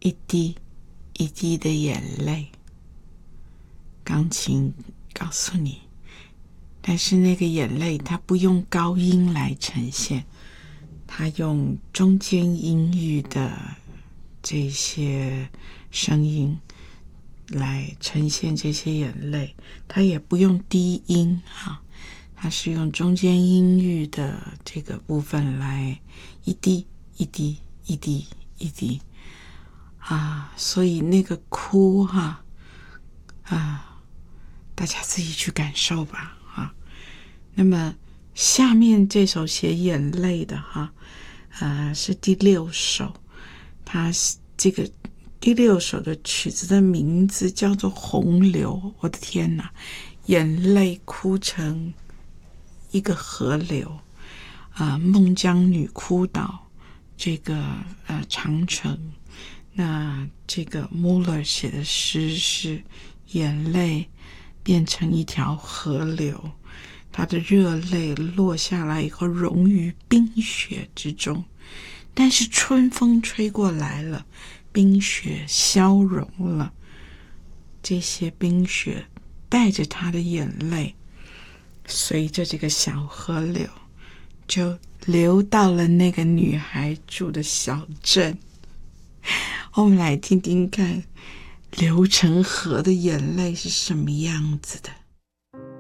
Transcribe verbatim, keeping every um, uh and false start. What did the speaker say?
一滴一滴的眼泪。钢琴告诉你，但是那个眼泪它不用高音来呈现，它用中间音域的这些声音来呈现这些眼泪，它也不用低音哈，它是用中间音域的这个部分来一滴一滴一滴一滴啊，所以那个哭哈啊，大家自己去感受吧啊。那么下面这首写眼泪的哈，呃，是第六首，它这个第六首的曲子的名字叫做《洪流》。我的天哪，眼泪哭成一个河流啊、呃！孟姜女哭倒这个呃长城。那这个 Muller 写的诗是眼泪变成一条河流，他的热泪落下来以后融于冰雪之中，但是春风吹过来了，冰雪消融了，这些冰雪带着他的眼泪，随着这个小河流就流到了那个女孩住的小镇。我们来听听看流成河的眼泪是什么样子的。